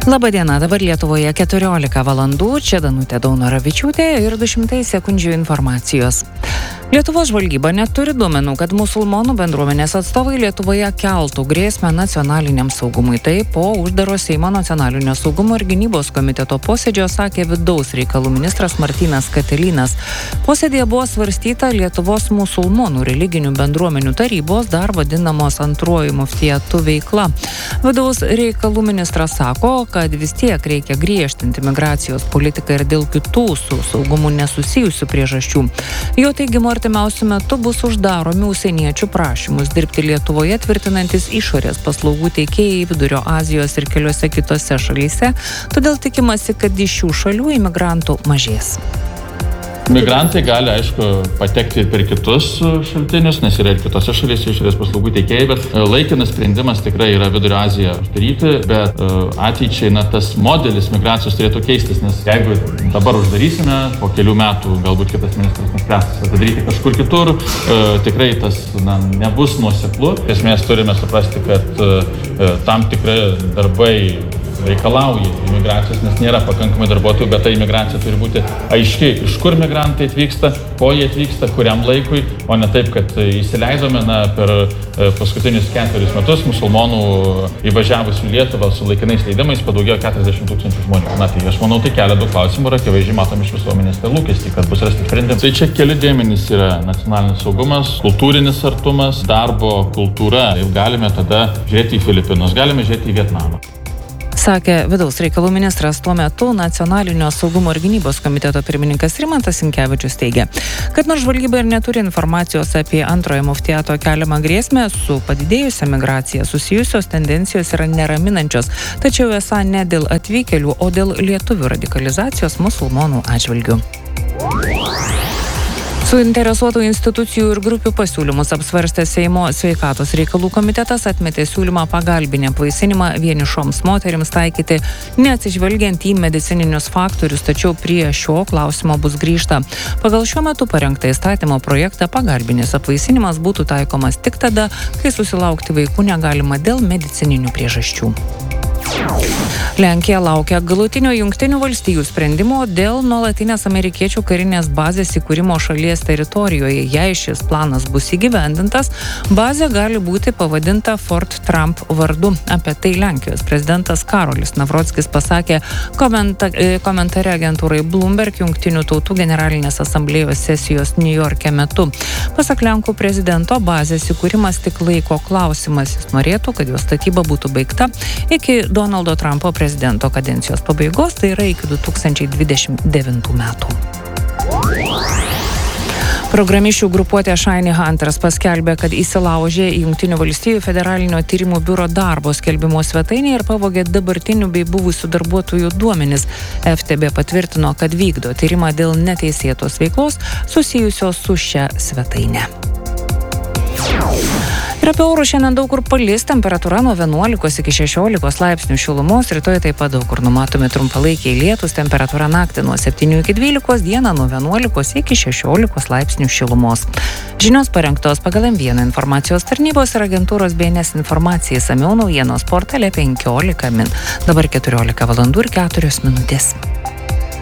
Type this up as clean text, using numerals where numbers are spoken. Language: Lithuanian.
Labadiena, dabar Lietuvoje 14 valandų, čia Danutė Daunoravičiūtė ir 200 sekundžių informacijos. Lietuvos žvalgyba neturi duomenų, kad musulmonų bendruomenės atstovai Lietuvoje keltų grėsmę nacionaliniam saugumui. Tai po uždaro Seimo nacionalinio saugumo ir gynybos komiteto posėdžio sakė vidaus reikalų ministras Martynas Katilinas. Posėdėje buvo svarstyta Lietuvos musulmonų religinių bendruomenių tarybos, dar vadinamos antruoju muftijatu veikla. Vidaus reikalų ministras sako, kad vis tiek reikia griežtinti migracijos politiką ir dėl kitų su saugumu nesusijusių priežasčių. Jo teigimu, artimiausiu metu bus uždaromi užsieniečių prašymus dirbti Lietuvoje tvirtinantis išorės paslaugų teikėjai Vidurio Azijos ir keliose kitose šalyse, todėl tikimasi, kad iš šių šalių imigrantų mažės. Migrantai gali, aišku, patekti per kitus šaltinius, nes yra ir kitose šalyse išorės paslaugų teikėjai, bet laikinas sprendimas tikrai yra Vidurio Aziją uždaryti, bet ateičiai tas modelis migracijos turėtų keistis, nes jeigu dabar uždarysime, po kelių metų galbūt kitas ministras nuspręs padaryti kažkur kitur, tikrai tas nebus nuoseklu. Esmės turime suprasti, kad tam tikrai darbai reikalauja imigracijos, nes nėra pakankamai darbuotojų, bet ta imigracija turi būti aiški, iš kur migrantai atvyksta, ko jie atvyksta, kuriam laikui, o ne taip, kad įsileidome per paskutinius 4 metus musulmonų įvažiavusių į Lietuvą su laikinais leidimais padaugėjo 40 000 žmonių. Tai aš manau, tai kelia daug klausimų ir akivaizdžiai matom iš visuomenės tai lūkestį, kad bus rasti sprendimai. Tai čia keli dėmenys yra nacionalinis saugumas, kultūrinis artumas, darbo kultūra. Ir galime tada žiūrėti į Filipinus, galime žiūrėti į Vietnamą. Sakė vidaus reikalų ministras. Tuo metu Nacionalinio saugumo ir gynybos komiteto pirmininkas Rimantas Sinkevičius teigia, kad nors žvalgyba ir neturi informacijos apie antrojo muftijato keliamą grėsmę, su padidėjusia migracija susijusios tendencijos yra neraminančios, tačiau esą ne dėl atvykėlių, o dėl lietuvių radikalizacijos musulmonų atžvilgių. Suinteresuotų institucijų ir grupių pasiūlymus apsvarstęs Seimo sveikatos reikalų komitetas atmetė siūlymą pagalbinį apvaisinimą vienišoms moterims taikyti, neatsižvelgiant į medicininius faktorius, tačiau prie šio klausimo bus grįžta. Pagal šiuo metu parengtą įstatymo projektą pagalbinis apvaisinimas būtų taikomas tik tada, kai susilaukti vaikų negalima dėl medicininių priežasčių. Lenkija laukia galutinio Jungtinių valstijų sprendimo dėl nuolatinės amerikiečių karinės bazės įkūrimo šalies teritorijoje. Jei šis planas bus įgyvendintas, bazė gali būti pavadinta Fort Trump vardu. Apie tai Lenkijos prezidentas Karolis Navrockis pasakė komentare agentūrai Bloomberg Jungtinių tautų generalinės asamblėjos sesijos New York'e metu. Pasak Lenkų prezidento, bazės įkūrimas tik laiko klausimas. Jis norėtų, kad jos statyba būtų baigta iki Donaldo Trumpo prezidento kadencijos pabaigos, tai yra iki 2029 metų. Programišių grupuotė Shiny Hunters paskelbė, kad įsilaužė į Jungtinių valstijų federalinio tyrimų biuro darbo skelbimo svetainę ir pavogė dabartinių bei buvusių darbuotojų duomenis. FTB patvirtino, kad vykdo tyrimą dėl neteisėtos veiklos susijusios su šia svetaine. Ir apie orus šiandien daug kur palis, temperatūra nuo 11 iki 16 laipsnių šilumos, rytoj taip pat daug kur numatomi trumpalaikiai lietūs, temperatūra naktį nuo 7 iki 12, dieną nuo 11 iki 16 laipsnių šilumos. Žinios parengtos pagal M1 informacijos tarnybos ir agentūros BNS informacijai, išsamiau naujienos portale 15 min. Dabar 14 valandų ir 4 minutės.